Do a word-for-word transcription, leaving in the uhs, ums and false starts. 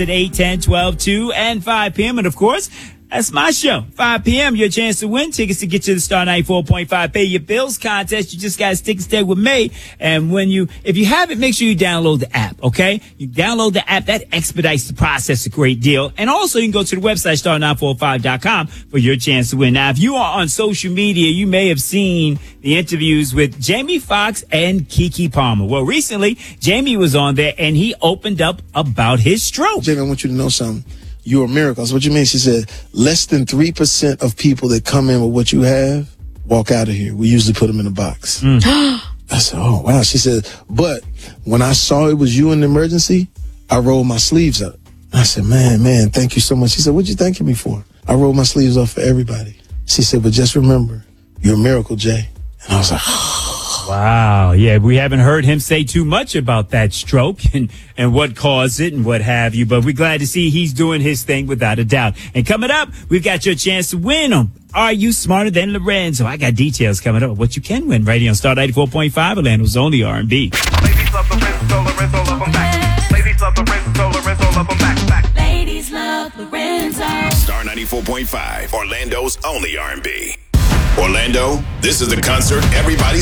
At eight, ten, twelve, two, and five p.m. And, of course, that's my show. five p.m., your chance to win tickets to get to the Star ninety-four point five Pay Your Bills contest. You just got to stick and stay with me. And when you, if you haven't, make sure you download the app, okay? You download the app. That expedites the process a great deal. And also, you can go to the website, star nine four five dot com, for your chance to win. Now, if you are on social media, you may have seen the interviews with Jamie Foxx and Keke Palmer. Well, recently, Jamie was on there, and he opened up about his stroke. Jamie, I want you to know something. You're a miracle. So what you mean? She said, less than three percent of people that come in with what you have walk out of here. We usually put them in a box. Mm. I said, oh, wow. She said, but when I saw it was you in the emergency, I rolled my sleeves up. I said, man, man, thank you so much. She said, what'd you thanking me for? I rolled my sleeves up for everybody. She said, but just remember, you're a miracle, Jay. And I was like, wow. Yeah, we haven't heard him say too much about that stroke and, and what caused it and what have you, but we're glad to see he's doing his thing without a doubt. And coming up, we've got your chance to win them. Are You Smarter Than Lorenzo? I got details coming up. What you can win right here on Star ninety-four point five, Orlando's only R and B. Ladies love Lorenzo, Lorenzo love them back. Ladies love Lorenzo, Lorenzo love them back, back. Ladies love Lorenzo. Star ninety-four point five, Orlando's only R and B. Orlando, this is the concert everybody's